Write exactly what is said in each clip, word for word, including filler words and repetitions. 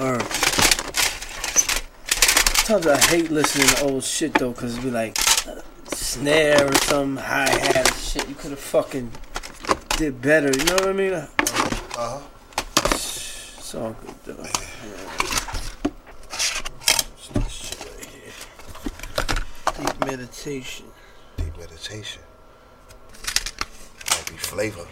Word. Sometimes I hate listening to old shit though, cause it be like uh, snare or some hi hat or shit. You could have fucking did better. You know what I mean? Uh huh. It's all good though. This shit right here. Deep meditation. Deep meditation. Might be flavor.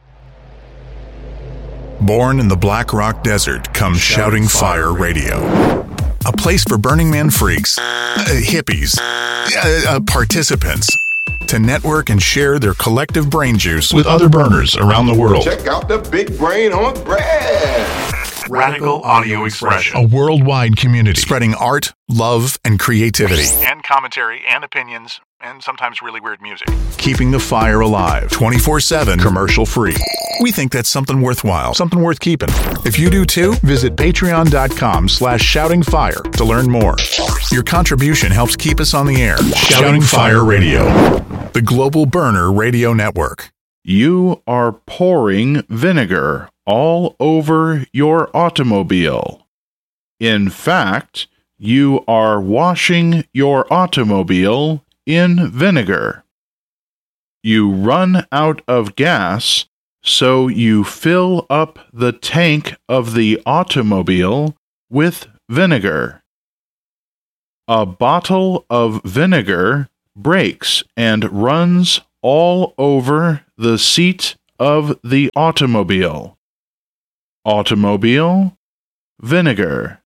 Born in the Black Rock Desert comes Shouting Fire Radio. A place for Burning Man freaks, uh, hippies, uh, uh, participants to network and share their collective brain juice with other burners around the world. Check out the Big Brain on Bread. Radical Audio Expression. A worldwide community spreading art, love, and creativity. And commentary and opinions, and sometimes really weird music. Keeping the fire alive twenty-four seven, commercial free. We think that's something worthwhile, something worth keeping. If you do too, visit patreon.com slash shoutingfire to learn more. Your contribution helps keep us on the air. Shouting Fire Radio, the Global Burner Radio Network. You are pouring vinegar all over your automobile. In fact, you are washing your automobile in vinegar. You run out of gas, so you fill up the tank of the automobile with vinegar. A bottle of vinegar breaks and runs all over the seat of the automobile. Automobile, vinegar.